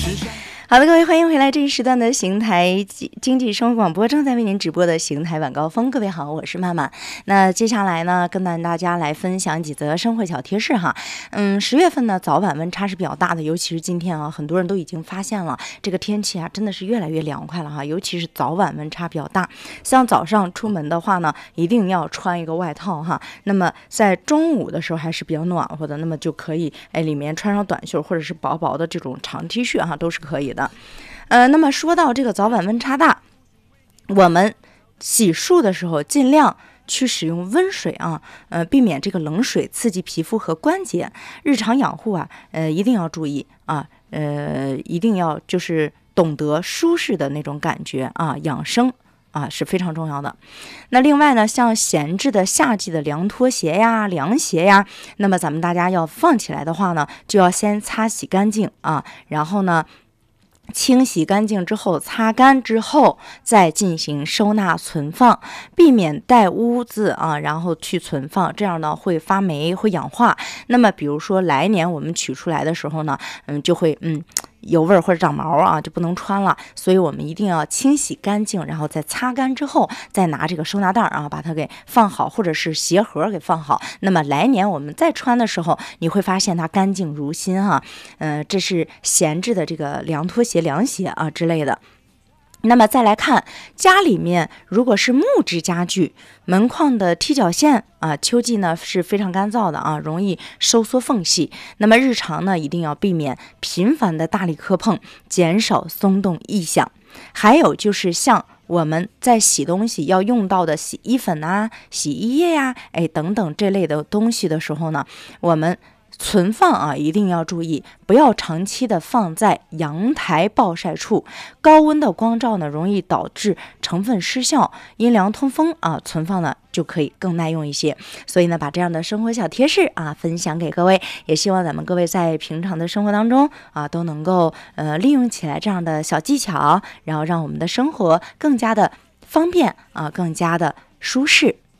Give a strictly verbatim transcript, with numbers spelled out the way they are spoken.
好的，各位，欢迎回来这一时段的邢台经济生活广播，正在为您直播的邢台晚高峰。各位好，我是曼曼。那接下来呢，跟大家来分享几则生活小贴士哈。嗯，十月份呢，早晚温差是比较大的，尤其是今天啊，很多人都已经发现了这个天气啊，真的是越来越凉快了哈。尤其是早晚温差比较大，像早上出门的话呢，一定要穿一个外套哈。那么在中午的时候还是比较暖和的，那么就可以哎里面穿上短袖或者是薄薄的这种长 T 恤哈，都是可以的。呃，那么说到这个早晚温差大，我们洗漱的时候尽量去使用温水啊，呃，避免这个冷水刺激皮肤和关节。日常养护啊，呃，一定要注意啊，呃，一定要就是懂得舒适的那种感觉啊，养生啊是非常重要的。那另外呢，像闲置的夏季的凉拖鞋呀、凉鞋呀，那么咱们大家要放起来的话呢，就要先擦洗干净啊，然后呢。清洗干净之后，擦干之后再进行收纳存放，避免带污渍啊，然后去存放，这样呢会发霉会氧化。那么比如说来年我们取出来的时候呢，嗯，就会嗯有味儿或者长毛啊，就不能穿了。所以我们一定要清洗干净，然后再擦干之后，再拿这个收纳袋啊把它给放好，或者是鞋盒给放好。那么来年我们再穿的时候，你会发现它干净如新哈、啊。嗯、呃，这是闲置的这个凉拖鞋、凉鞋啊之类的。那么再来看家里面，如果是木质家具，门框的踢脚线啊，秋季呢是非常干燥的啊，容易收缩缝隙。那么日常呢，一定要避免频繁的大力磕碰，减少松动异响。还有就是像我们在洗东西要用到的洗衣粉啊、洗衣液呀、啊，哎等等这类的东西的时候呢，我们存放啊，一定要注意，不要长期的放在阳台暴晒处。高温的光照呢，容易导致成分失效，阴凉通风啊，存放呢就可以更耐用一些。所以呢，把这样的生活小贴士啊分享给各位，也希望咱们各位在平常的生活当中啊，都能够呃利用起来这样的小技巧，然后让我们的生活更加的方便啊，更加的舒适。